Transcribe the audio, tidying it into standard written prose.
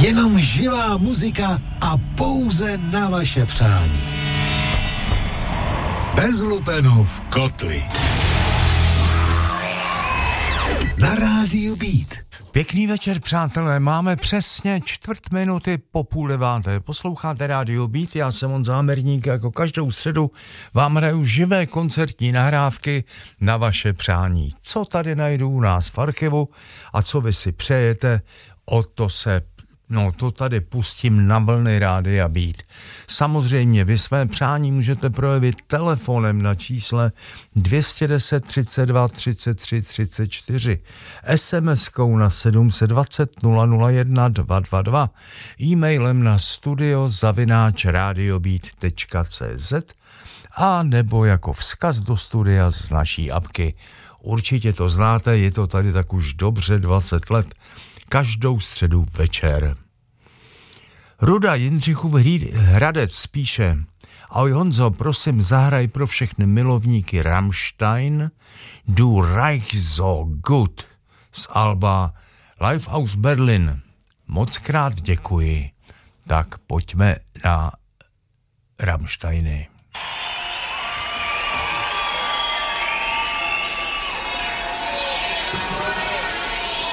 Jenom živá muzika a pouze na vaše přání. Bez lupenů v kotli. Na rádiu Beat. Pěkný večer, přátelé, máme přesně 8:45 po 8:30. Posloucháte rádio Beat, já jsem on Zámerník, jako každou středu vám hraju živé koncertní nahrávky na vaše přání. Co tady najdu u nás v archivu a co vy si přejete, to tady pustím na vlny rádia Beat. Samozřejmě vy své přání můžete projevit telefonem na čísle 210 32 33 34, SMS-kou na 720 001 222, e-mailem na studio@radiobeat.cz a nebo jako vzkaz do studia z naší apky. Určitě to znáte, je to tady tak už dobře 20 let. Každou středu večer. Ruda Jindřichův Hradec píše: Ahoj Honzo, prosím zahraj pro všechny milovníky Rammstein Du Reich so gut z alba Live aus Berlin. Mockrát děkuji. Tak pojďme na Rammsteiny.